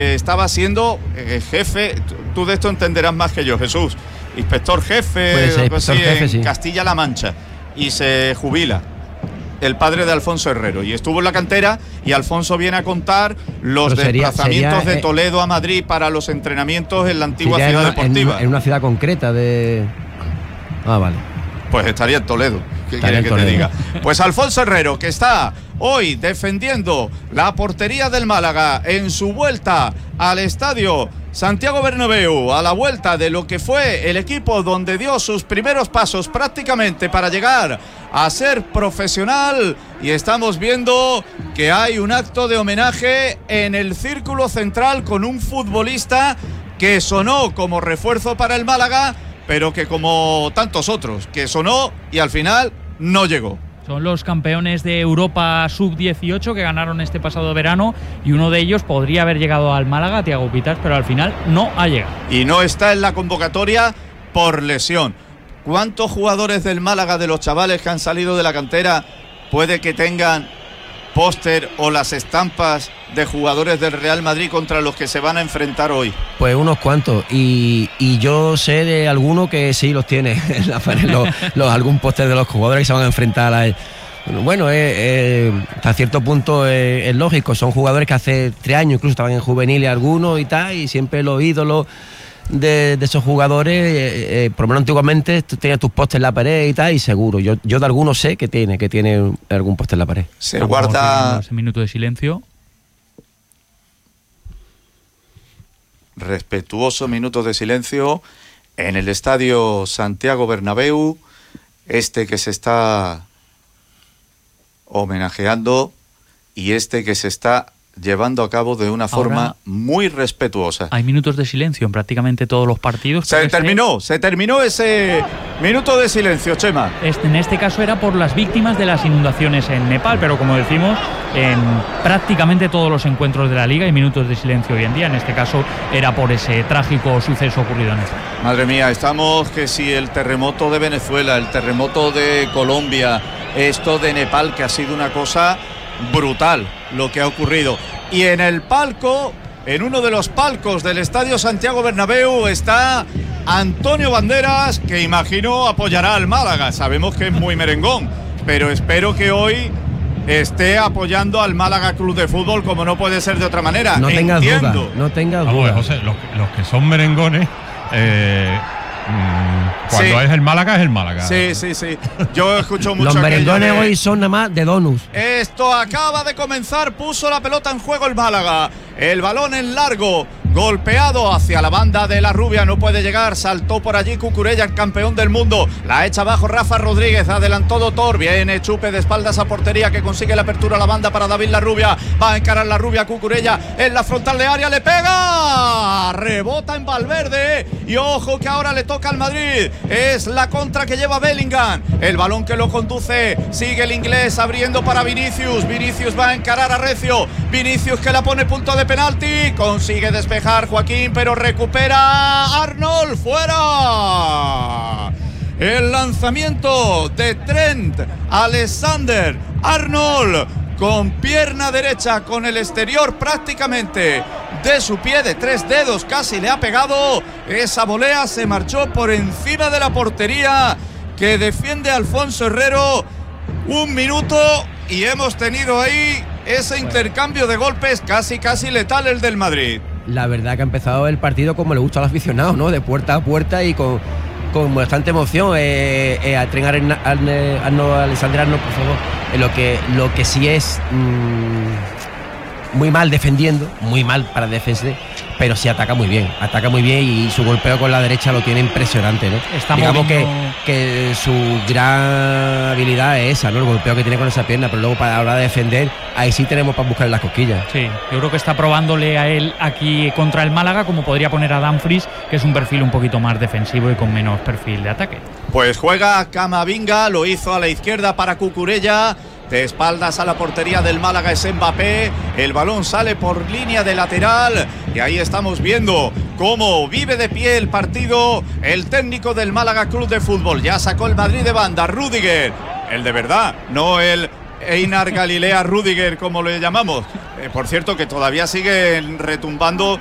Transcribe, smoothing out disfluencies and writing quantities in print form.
estaba siendo jefe, tú de esto entenderás más que yo, Jesús, inspector jefe, inspector jefe, en sí. Castilla-La Mancha, y se jubila el padre de Alfonso Herrero, y estuvo en la cantera, y Alfonso viene a contar los desplazamientos de Toledo a Madrid para los entrenamientos en la antigua ciudad deportiva. En una ciudad concreta de... Ah, vale. Pues estaría en Toledo. ¿Qué quiere que te diga? Pues Alfonso Herrero, que está hoy defendiendo la portería del Málaga en su vuelta al estadio Santiago Bernabéu, a la vuelta de lo que fue el equipo donde dio sus primeros pasos prácticamente para llegar a ser profesional, y estamos viendo que hay un acto de homenaje en el círculo central con un futbolista que sonó como refuerzo para el Málaga, pero que como tantos otros, que sonó y al final no llegó. Son los campeones de Europa Sub-18 que ganaron este pasado verano, y uno de ellos podría haber llegado al Málaga, Thiago Pitas, pero al final no ha llegado. Y no está en la convocatoria por lesión. ¿Cuántos jugadores del Málaga, de los chavales que han salido de la cantera, puede que tengan póster o las estampas de jugadores del Real Madrid contra los que se van a enfrentar hoy? Pues unos cuantos, y yo sé de alguno que sí los tiene en la pared, algún póster de los jugadores que se van a enfrentar a él. Bueno, hasta cierto punto es lógico, son jugadores que hace 3 años incluso estaban en juveniles algunos y tal, y siempre los ídolos de esos jugadores, por lo menos antiguamente tú tenías tus pósters en la pared y tal, y seguro, yo de algunos sé que tiene algún póster en la pared. Se guarda ese minuto de silencio. Respetuoso minuto de silencio en el estadio Santiago Bernabéu, que se está homenajeando y que se está llevando a cabo de una forma muy respetuosa. Hay minutos de silencio en prácticamente todos los partidos. Se terminó ese minuto de silencio, Chema. En este caso era por las víctimas de las inundaciones en Nepal, pero como decimos, en prácticamente todos los encuentros de la Liga hay minutos de silencio hoy en día. En este caso era por ese trágico suceso ocurrido en Nepal. Madre mía, estamos que si el terremoto de Venezuela, el terremoto de Colombia, esto de Nepal, que ha sido una cosa brutal lo que ha ocurrido. Y en el palco, en uno de los palcos del estadio Santiago Bernabéu, está Antonio Banderas, que imagino apoyará al Málaga. Sabemos que es muy merengón, pero espero que hoy esté apoyando al Málaga Club de Fútbol, como no puede ser de otra manera. No tengas duda, no tengas duda. Vamos, José, los que son merengones, cuando es el Málaga. Sí. Yo escucho mucho. Los merengones hoy son nada más de donuts. Esto acaba de comenzar, puso la pelota en juego el Málaga. El balón en largo, golpeado hacia la banda de la Rubia, no puede llegar, saltó por allí Cucurella, el campeón del mundo, la echa abajo Rafa Rodríguez, adelantó Dotor, viene Chupe de espaldas a portería, que consigue la apertura a la banda para David La Rubia, va a encarar La Rubia, Cucurella en la frontal de área, le pega, rebota en Valverde, y ojo que ahora le toca al Madrid, es la contra que lleva Bellingham, el balón que lo conduce, sigue el inglés abriendo para Vinicius va a encarar a Recio, Vinicius que la pone punto de penalti, consigue despejar Joaquín, pero recupera Arnold, fuera. El lanzamiento de Trent Alexander-Arnold con pierna derecha, con el exterior prácticamente de su pie, de 3 dedos casi le ha pegado. Esa volea se marchó por encima de la portería que defiende Alfonso Herrero. 1 minuto y hemos tenido ahí ese intercambio de golpes casi letal, el del Madrid. La verdad que ha empezado el partido como le gusta al aficionado, ¿no? De puerta a puerta y con bastante emoción. A tren Alexander Arnold, por favor. Lo que sí es muy mal defendiendo, muy mal para defender, pero sí ataca muy bien y su golpeo con la derecha lo tiene impresionante, ¿no? Digamos que su gran habilidad es esa, ¿no? El golpeo que tiene con esa pierna, pero luego para la hora de defender, ahí sí tenemos para buscar las cosquillas. Sí, yo creo que está probándole a él aquí contra el Málaga, como podría poner a Dumfries, que es un perfil un poquito más defensivo y con menos perfil de ataque. Pues juega Camavinga, lo hizo a la izquierda para Cucurella. De espaldas a la portería del Málaga es Mbappé, el balón sale por línea de lateral y ahí estamos viendo cómo vive de pie el partido el técnico del Málaga Club de Fútbol. Ya sacó el Madrid de banda, Rüdiger, el de verdad, no el Einar Galilea Rudiger, como le llamamos. Por cierto, que todavía siguen retumbando